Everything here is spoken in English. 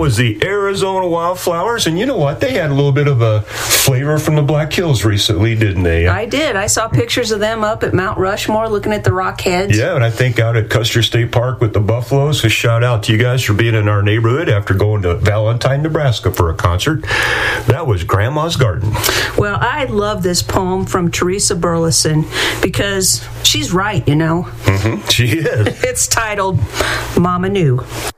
was the Arizona Wildflowers, and you know what? They had a little bit of a flavor from the Black Hills recently, didn't they? I did. I saw pictures of them up at Mount Rushmore looking at the rock heads. Yeah, and I think out at Custer State Park with the Buffaloes. So shout out to you guys for being in our neighborhood after going to Valentine, Nebraska for a concert. That was Grandma's Garden. Well, I love this poem from Teresa Burleson because she's right, you know. She is. It's titled Mama Knew.